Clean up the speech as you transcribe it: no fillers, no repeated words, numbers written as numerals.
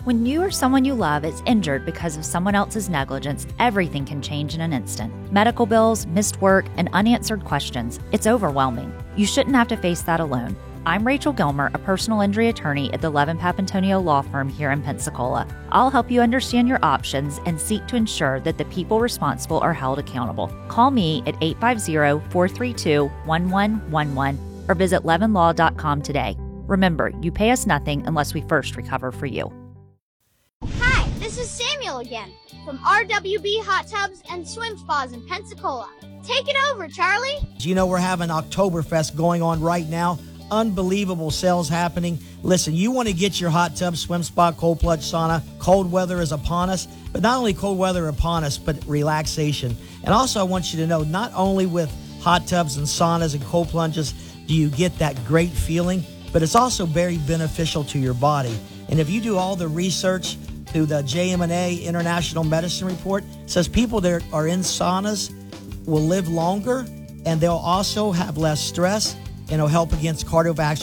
When you or someone you love is injured because of someone else's negligence, everything can change in an instant. Medical bills, missed work, and unanswered questions. It's overwhelming. You shouldn't have to face that alone. I'm Rachel Gilmer, a personal injury attorney at the Levin Papantonio Law Firm here in Pensacola. I'll help you understand your options and seek to ensure that the people responsible are held accountable. Call me at 850-432-1111 or visit levinlaw.com today. Remember, you pay us nothing unless we first recover for you. Hi, this is Samuel again from RWB Hot Tubs and Swim Spas in Pensacola. Take it over, Charlie. You know, we're having Oktoberfest going on right now. Unbelievable sales happening. Listen, you want to get your hot tub, swim spa, cold plunge sauna. Cold weather is upon us, but not only cold weather upon us, but relaxation. And also I want you to know, not only with hot tubs and saunas and cold plunges do you get that great feeling, but it's also very beneficial to your body. And if you do all the research through the JMNA International Medicine Report, it says people that are in saunas will live longer, and they'll also have less stress, and it'll help against cardiovascular